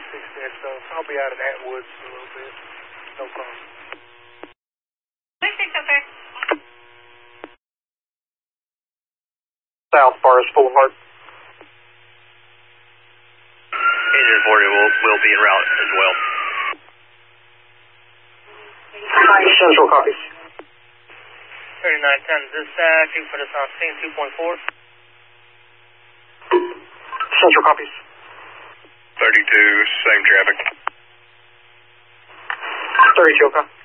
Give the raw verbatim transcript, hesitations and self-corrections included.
fix that stuff. I'll be out of that woods for a little bit. No problem. six okay. South Forest Boulevard. Engine forty will, will be en route as well. Central copies. thirty-nine ten, dispatching for this on scene two point four. Central copies. thirty-two, same traffic. thirty-two, okay.